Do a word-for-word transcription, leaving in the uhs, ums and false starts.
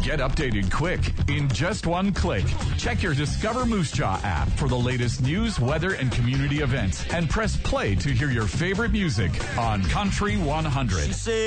Get updated quick in just one click. Check your Discover Moose Jaw app for the latest news, weather, and community events, and press play to hear your favorite music on Country one hundred.